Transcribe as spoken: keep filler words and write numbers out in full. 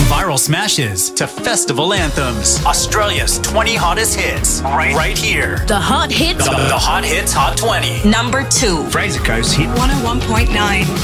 viral smashes to festival anthems. Australia's twenty hottest hits, right, right here. The Hot Hits. The, the Hot Hits Hot twenty. Number two. Fraser Coast hit one oh one point nine.